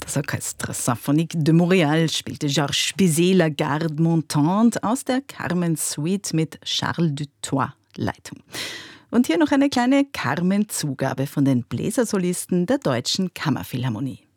Das Orchestre Symphonique de Montréal spielte Georges Bizet La Garde Montante aus der Carmen Suite mit Charles Dutoit Leitung. Und hier noch eine kleine Carmen-Zugabe von den Bläsersolisten der Deutschen Kammerphilharmonie.